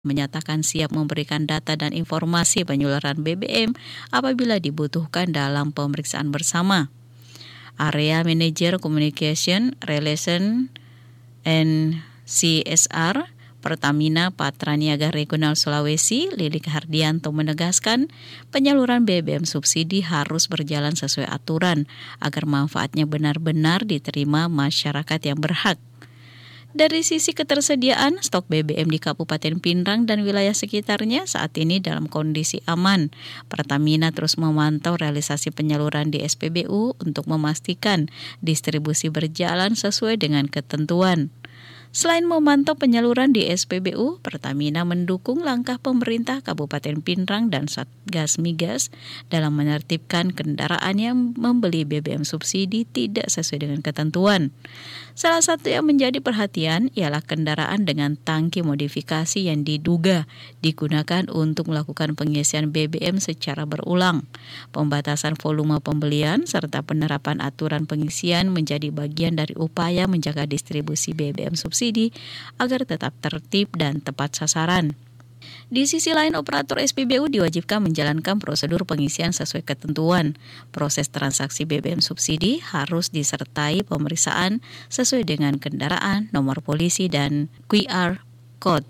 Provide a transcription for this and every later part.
menyatakan siap memberikan data dan informasi penyaluran BBM apabila dibutuhkan dalam pemeriksaan bersama. Area Manager Communication, Relation, and CSR Pertamina Patraniaga Regional Sulawesi, Lilik Hardianto menegaskan penyaluran BBM subsidi harus berjalan sesuai aturan agar manfaatnya benar-benar diterima masyarakat yang berhak. Dari sisi ketersediaan, stok BBM di Kabupaten Pinrang dan wilayah sekitarnya saat ini dalam kondisi aman. Pertamina terus memantau realisasi penyaluran di SPBU untuk memastikan distribusi berjalan sesuai dengan ketentuan. Selain memantau penyaluran di SPBU, Pertamina mendukung langkah pemerintah Kabupaten Pinrang dan Satgas Migas dalam menertibkan kendaraan yang membeli BBM subsidi tidak sesuai dengan ketentuan. Salah satu yang menjadi perhatian ialah kendaraan dengan tangki modifikasi yang diduga digunakan untuk melakukan pengisian BBM secara berulang. Pembatasan volume pembelian serta penerapan aturan pengisian menjadi bagian dari upaya menjaga distribusi BBM subsidi agar tetap tertib dan tepat sasaran. Di sisi lain, operator SPBU diwajibkan menjalankan prosedur pengisian sesuai ketentuan. Proses transaksi BBM subsidi harus disertai pemeriksaan sesuai dengan kendaraan, nomor polisi, dan QR code.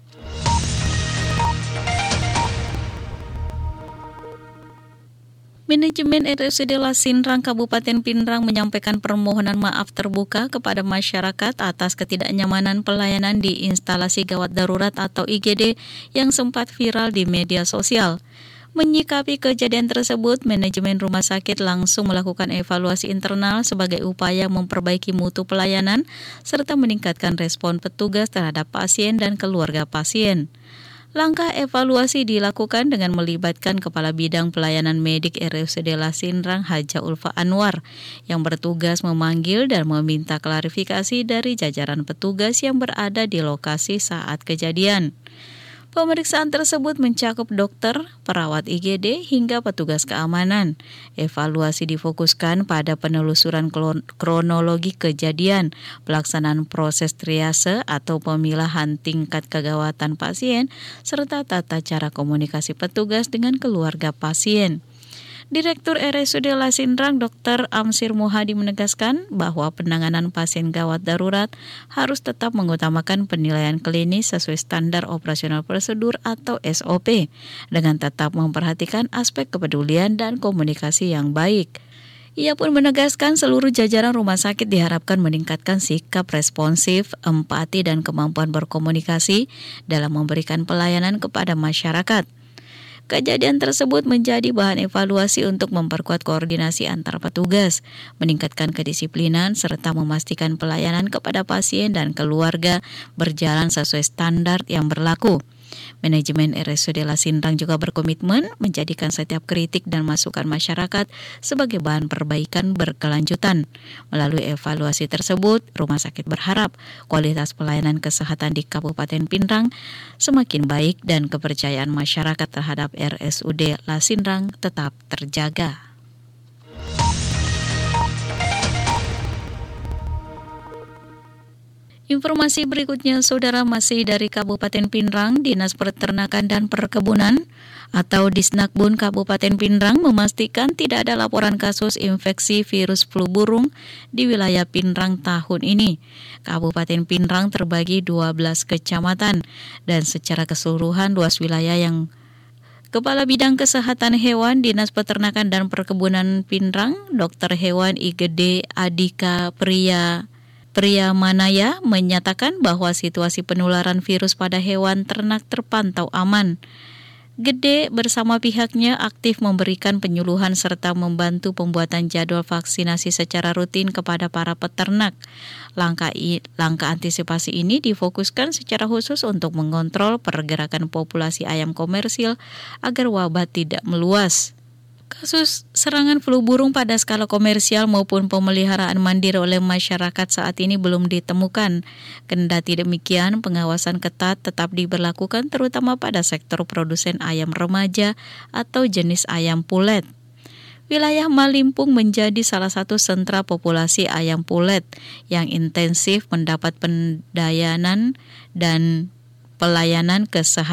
Manajemen RSUD Lasinrang Kabupaten Pinrang menyampaikan permohonan maaf terbuka kepada masyarakat atas ketidaknyamanan pelayanan di instalasi gawat darurat atau IGD yang sempat viral di media sosial. Menyikapi kejadian tersebut, manajemen rumah sakit langsung melakukan evaluasi internal sebagai upaya memperbaiki mutu pelayanan serta meningkatkan respon petugas terhadap pasien dan keluarga pasien. Langkah evaluasi dilakukan dengan melibatkan Kepala Bidang Pelayanan Medik RSUD Lasinrang Haja Ulfa Anwar yang bertugas memanggil dan meminta klarifikasi dari jajaran petugas yang berada di lokasi saat kejadian. Pemeriksaan tersebut mencakup dokter, perawat IGD, hingga petugas keamanan. Evaluasi difokuskan pada penelusuran kronologi kejadian, pelaksanaan proses triase atau pemilahan tingkat kegawatan pasien, serta tata cara komunikasi petugas dengan keluarga pasien. Direktur RSUD Lasinrang Dr. Amsir Muhadi menegaskan bahwa penanganan pasien gawat darurat harus tetap mengutamakan penilaian klinis sesuai standar operasional prosedur atau SOP dengan tetap memperhatikan aspek kepedulian dan komunikasi yang baik. Ia pun menegaskan seluruh jajaran rumah sakit diharapkan meningkatkan sikap responsif, empati, dan kemampuan berkomunikasi dalam memberikan pelayanan kepada masyarakat. Kejadian tersebut menjadi bahan evaluasi untuk memperkuat koordinasi antar petugas, meningkatkan kedisiplinan, serta memastikan pelayanan kepada pasien dan keluarga berjalan sesuai standar yang berlaku. Manajemen RSUD Lasinrang juga berkomitmen menjadikan setiap kritik dan masukan masyarakat sebagai bahan perbaikan berkelanjutan. Melalui evaluasi tersebut, rumah sakit berharap kualitas pelayanan kesehatan di Kabupaten Pinrang semakin baik dan kepercayaan masyarakat terhadap RSUD Lasinrang tetap terjaga. Informasi berikutnya, Saudara, masih dari Kabupaten Pinrang. Dinas Peternakan dan Perkebunan atau Disnakbun Kabupaten Pinrang memastikan tidak ada laporan kasus infeksi virus flu burung di wilayah Pinrang tahun ini. Kabupaten Pinrang terbagi 12 kecamatan dan secara keseluruhan luas wilayah yang Kepala Bidang Kesehatan Hewan Dinas Peternakan dan Perkebunan Pinrang, Dr. Hewan IGD Adika Priyamanaya menyatakan bahwa situasi penularan virus pada hewan ternak terpantau aman. Gede bersama pihaknya aktif memberikan penyuluhan serta membantu pembuatan jadwal vaksinasi secara rutin kepada para peternak. Langkah antisipasi ini difokuskan secara khusus untuk mengontrol pergerakan populasi ayam komersil agar wabah tidak meluas. Kasus serangan flu burung pada skala komersial maupun pemeliharaan mandiri oleh masyarakat saat ini belum ditemukan. Kendati demikian, pengawasan ketat tetap diberlakukan terutama pada sektor produsen ayam remaja atau jenis ayam pulet. Wilayah Malimpung menjadi salah satu sentra populasi ayam pulet yang intensif mendapat pendayanan dan pelayanan kesehatan